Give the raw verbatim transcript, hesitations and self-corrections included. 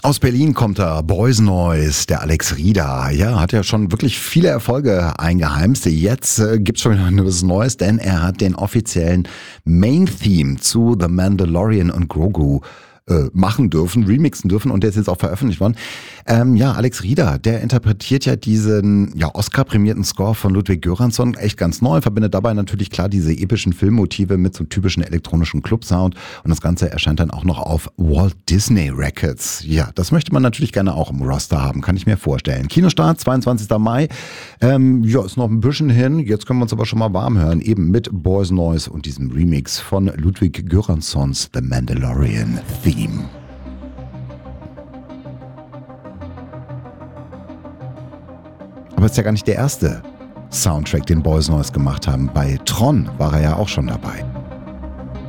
Aus Berlin kommt er, Boys Noise, der Alex Rieder. Ja, hat ja schon wirklich viele Erfolge eingeheimst. Jetzt äh, gibt's schon wieder was Neues, denn er hat den offiziellen Main-Theme zu The Mandalorian und Grogu äh, machen dürfen, remixen dürfen und der ist jetzt auch veröffentlicht worden. Ähm, ja, Alex Rieder, der interpretiert ja diesen ja, Oscar-prämierten Score von Ludwig Göransson echt ganz neu, verbindet dabei natürlich klar diese epischen Filmmotive mit so typischen elektronischen Club-Sound und das Ganze erscheint dann auch noch auf Walt Disney Records. Ja, das möchte man natürlich gerne auch im Roster haben, kann ich mir vorstellen. Kinostart, zweiundzwanzigster Mai. Ähm, ja, ist noch ein bisschen hin. Jetzt können wir uns aber schon mal warm hören, eben mit Boys Noise und diesem Remix von Ludwig Göranssons The Mandalorian Theme. Aber es ist ja gar nicht der erste Soundtrack, den Boys Noise gemacht haben. Bei Tron war er ja auch schon dabei.